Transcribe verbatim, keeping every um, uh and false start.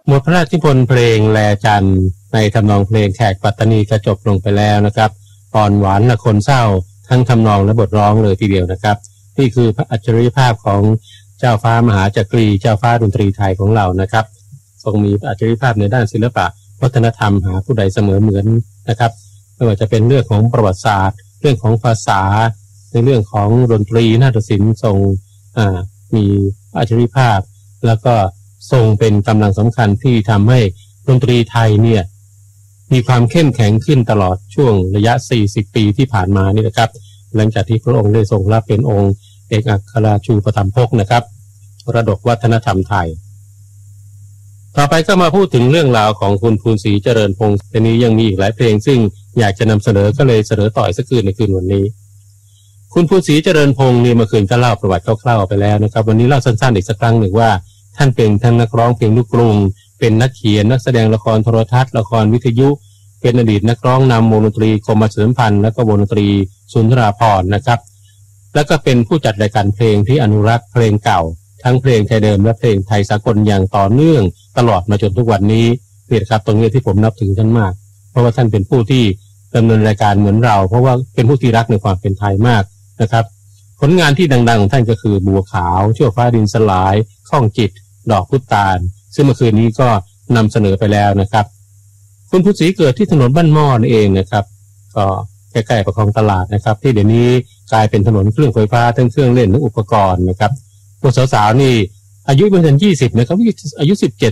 หมวดพระราชนิพนธ์เพลงแลจันทร์ในทำนองเพลงแขกปัตตานีก็จบลงไปแล้วนะครับอ่อนหวานละคนเศร้าทั้งทำนองและบทร้องเลยทีเดียวนะครับนี่คือพระอัจฉริยภาพของเจ้าฟ้ามหาจักรีเจ้าฟ้าดนตรีไทยของเรานะครับทรงมีอัจฉริยภาพในด้านศิลปะวัฒนธรรมหาผู้ใดเสมอเหมือนนะครับไม่ว่าจะเป็นเรื่องของประวัติศาสตร์เรื่องของภาษาในเรื่องของดนตรีนาฏศิลป์ทรงมีอัจฉริยภาพแล้วก็ทรงเป็นกำลังสำคัญที่ทำให้ดนตรีไทยเนี่ยมีความเข้มแข็งขึ้นตลอดช่วงระยะสี่สิบปีที่ผ่านมานี่นะครับหลังจากที่พระองค์ได้ทรงรับเป็นองค์เอกอัครราชูปถัมภกนะครับมรดกวัฒนธรรมไทยต่อไปก็มาพูดถึงเรื่องราวของคุณภูนศรีเจริญพงศ์ทีนี้ยังมีอีกหลายเพลงซึ่งอยากจะนำเสนอก็เลยเสนอต่ออีกสักคืนในคืนวันนี้คุณภูนศรีเจริญพงศ์นี่เมื่อคืนก็เล่าประวัติคร่าวๆไปแล้วนะครับวันนี้เล่าสั้นๆอีกสักครั้งหนึ่งว่าท่านเป็นทั้งนักร้องเพลงลูกกรุงเป็นนักเขียนนักแสดงละครโทรทัศน์ละครวิทยุเป็นอดีตนักร้องนำวงดนตรีกรมประชาสัมพันธ์และก็วงดนตรีสุนทราภรณ์นะครับแล้วก็เป็นผู้จัดรายการเพลงที่อนุรักษ์เพลงเก่าทั้งเพลงไทยเดิมและเพลงไทยสากลอย่างต่อเนื่องตลอดมาจนทุกวันนี้นี่ครับตรงนี้ที่ผมนับถือท่านมากเพราะว่าท่านเป็นผู้ที่ดำเนินรายการเหมือนเราเพราะว่าเป็นผู้ที่รักในความเป็นไทยมากนะครับผลงานที่ดังๆของท่านก็คือบัวขาวชั่วฟ้าดินสลายข้องจิตดอกพุตาลซึ่งเมื่อคืนนี้ก็นำเสนอไปแล้วนะครับคุณภูนศรีเกิดที่ถนนบ้านหม้อนั่นเองนะครับก็ใกล้ๆประคองตลาดนะครับที่เดี๋ยวนี้กลายเป็นถนนเครื่องไฟฟ้าทั้งเครื่องเล่นทั้งอุปกรณ์นะครับพวกสาวๆนี่อายุไม่ถึงยี่สิบนะครับอายุสิบเจ็ด